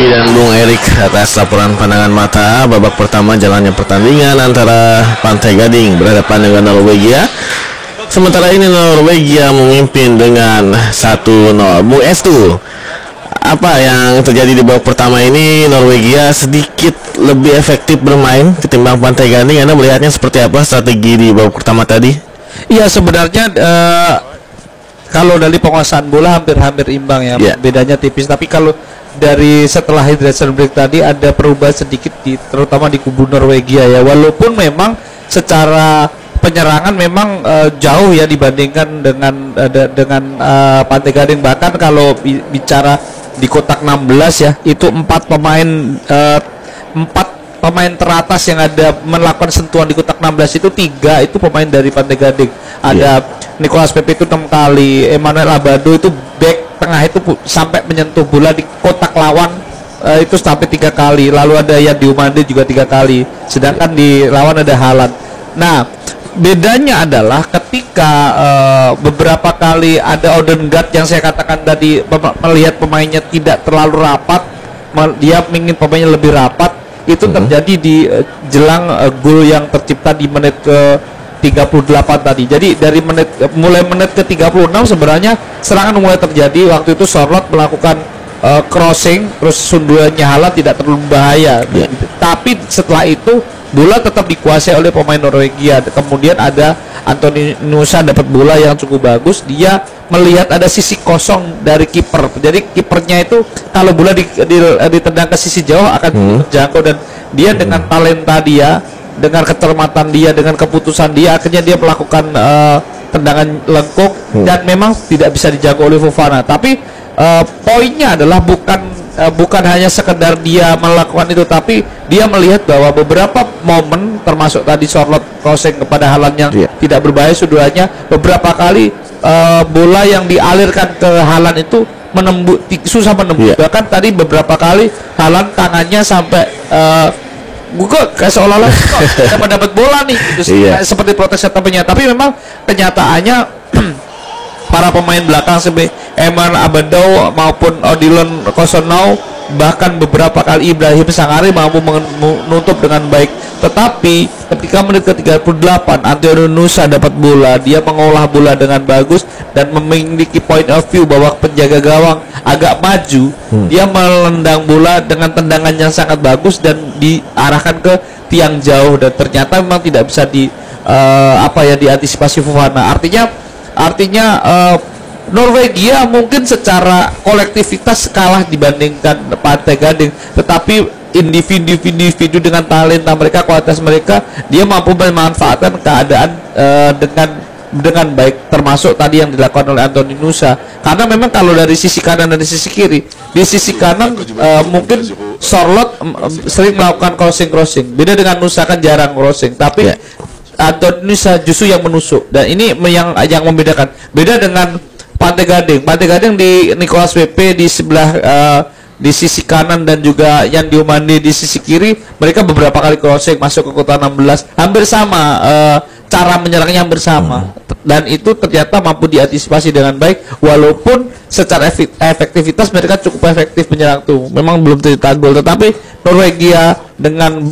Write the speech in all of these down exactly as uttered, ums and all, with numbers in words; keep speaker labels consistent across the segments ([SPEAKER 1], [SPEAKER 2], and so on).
[SPEAKER 1] Rizky dan Bung Erik atas laporan pandangan mata babak pertama jalannya pertandingan antara Pantai Gading berhadapan dengan Norwegia. Sementara ini Norwegia memimpin dengan satu nol. Bung Estu, apa yang terjadi di babak pertama ini? Norwegia sedikit lebih efektif bermain ketimbang Pantai Gading. Anda melihatnya seperti apa strategi di babak pertama tadi?
[SPEAKER 2] Iya, sebenarnya uh, kalau dari penguasaan bola hampir-hampir imbang ya, yeah. Bedanya tipis. Tapi kalau dari setelah hydration break tadi ada perubahan sedikit di, terutama di kubu Norwegia ya. Walaupun memang secara penyerangan memang uh, jauh ya dibandingkan dengan uh, de, dengan uh, Pantai Gading. Bahkan kalau bi bicara di kotak enam belas ya, itu empat pemain uh, empat pemain teratas yang ada melakukan sentuhan di kotak enam belas itu tiga itu pemain dari Pantai Gading. Ada yeah. Nicolas Pepe itu enam kali, Emmanuel Abado itu back tengah itu sampai menyentuh bola di kotak lawan uh, itu sampai tiga kali. Lalu ada yang di Umande juga tiga kali. Sedangkan di lawan ada Haaland. Nah, bedanya adalah ketika uh, beberapa kali ada Odegaard yang saya katakan tadi melihat pemainnya tidak terlalu rapat, dia ingin pemainnya lebih rapat. Itu mm-hmm. terjadi di uh, jelang uh, gol yang tercipta di menit ke tiga puluh delapan tadi. Jadi dari menit uh, mulai menit ke tiga puluh enam sebenarnya serangan mulai terjadi. Waktu itu Sorloth melakukan uh, crossing, terus sundulannya Haaland tidak terlalu bahaya. Yeah. Tapi setelah itu bola tetap dikuasai oleh pemain Norwegia. Kemudian ada Anthony Nusa dapat bola yang cukup bagus. Dia melihat ada sisi kosong dari kiper. Jadi kipernya itu kalau bola di, di, ditendang ke sisi jauh akan hmm. terjangkau, dan dia hmm. dengan talenta dia, dengan kecermatan dia, dengan keputusan dia, akhirnya dia melakukan uh, tendangan lengkung hmm. dan memang tidak bisa dijangkau oleh Fofana. Tapi uh, poinnya adalah bukan Uh, bukan hanya sekedar dia melakukan itu, tapi dia melihat bahwa beberapa momen termasuk tadi Sorloth crossing kepada Haaland yang yeah. tidak berbahaya sundulannya, beberapa kali uh, bola yang dialirkan ke Haaland itu menembus, susah menembus. Yeah. Bahkan tadi beberapa kali Haaland tangannya sampai uh, gue kayak seolah-olah dapat dapat bola nih gitu, yeah. seperti protes temannya. Tapi memang kenyataannya para pemain belakang seperti Emmanuel Abado maupun Odilon Kosonau, bahkan beberapa kali Ibrahim Sangare mampu menutup dengan baik. Tetapi ketika menit ke tiga puluh delapan Anthony Nusa dapat bola, dia mengolah bola dengan bagus dan memiliki point of view bahwa penjaga gawang agak maju, hmm. dia melendang bola dengan tendangan yang sangat bagus dan diarahkan ke tiang jauh, dan ternyata memang tidak bisa di uh, apa ya diantisipasi Fofana. Artinya Artinya uh, Norwegia mungkin secara kolektivitas kalah dibandingkan Pantai Gading, tetapi individu-individu dengan talenta mereka, kualitas mereka, dia mampu memanfaatkan keadaan uh, dengan dengan baik, termasuk tadi yang dilakukan oleh Anthony Nusa. Karena memang kalau dari sisi kanan dan sisi kiri, di sisi kanan uh, mungkin Sorloth um, sering melakukan crossing-crossing, beda dengan Nusa kan jarang crossing, tapi yeah. Anthony Nusa justru yang menusuk, dan ini yang yang membedakan. Beda dengan Pantai Gading. Pantai Gading di Nicolas Pepe di sebelah uh, di sisi kanan dan juga yang Diomande di sisi kiri, mereka beberapa kali crossing masuk ke kotak enam belas. Hampir sama uh, cara menyerangnya hampir sama. Dan itu ternyata mampu diantisipasi dengan baik, walaupun secara efektivitas mereka cukup efektif menyerang tuh. Memang belum tercetak gol, tetapi Norwegia dengan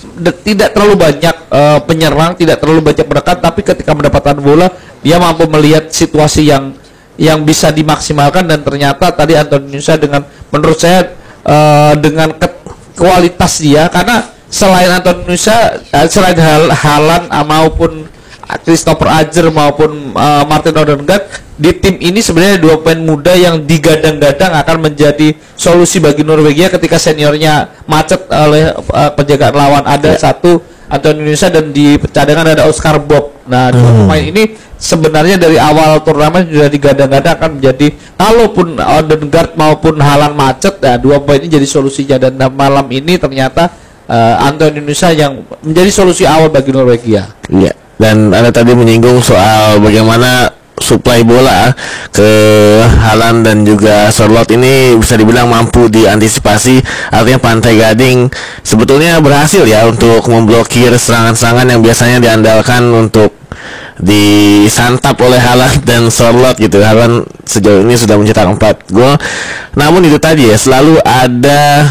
[SPEAKER 2] tidak terlalu banyak uh, penyerang, tidak terlalu banyak berdekat, tapi ketika mendapatkan bola dia mampu melihat situasi yang yang bisa dimaksimalkan. Dan ternyata tadi Anthony Nusa dengan menurut saya uh, dengan ke kualitas dia, karena selain Anthony Nusa, uh, selain Hal Haaland uh, maupun Christopher Ajer maupun uh, Martin Odegaard, di tim ini sebenarnya dua pemain muda yang digadang-gadang akan menjadi solusi bagi Norwegia ketika seniornya macet oleh uh, penjagaan lawan. Ada yeah. satu Anthony Nusa dan di cadangan ada Oscar Bob. Nah, dua hmm. pemain ini sebenarnya dari awal turnamen sudah digadang-gadang akan menjadi, kalaupun Odegaard maupun Haaland macet, nah dua pemain ini jadi solusinya. Dan malam ini ternyata uh, Anthony Nusa yang menjadi solusi awal bagi Norwegia.
[SPEAKER 1] Iya. Yeah. Dan Anda tadi menyinggung soal bagaimana suplai bola ke Haaland dan juga Sorloth ini bisa dibilang mampu diantisipasi. Artinya Pantai Gading sebetulnya berhasil ya untuk memblokir serangan-serangan yang biasanya diandalkan untuk disantap oleh Haaland dan Sorloth gitu. Haaland sejauh ini sudah mencetak empat gol. Namun itu tadi ya, selalu ada